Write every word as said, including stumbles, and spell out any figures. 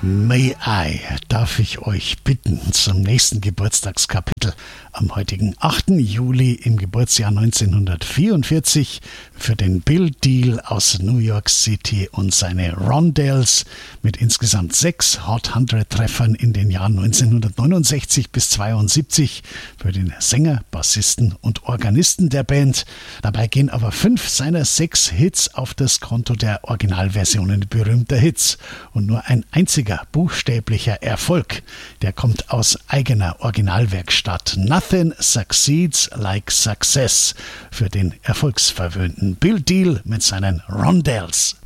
May I, darf ich euch bitten, zum nächsten Geburtstagskapitel am heutigen achten Juli im Geburtsjahr neunzehnhundertvierundvierzig für den Bill Deal aus New York City und seine Rondells mit insgesamt sechs Hot hundert Treffern in den Jahren neunzehnhundertneunundsechzig bis zweiundsiebzig für den Sänger, Bassisten und Organisten der Band. Dabei gehen aber fünf seiner sechs Hits auf das Konto der Originalversionen berühmter Hits und nur ein einziger buchstäblicher Erfolg, der kommt aus eigener Originalwerkstatt. Nothing Succeeds Like Success für den erfolgsverwöhnten Bill Deal mit seinen Rondells.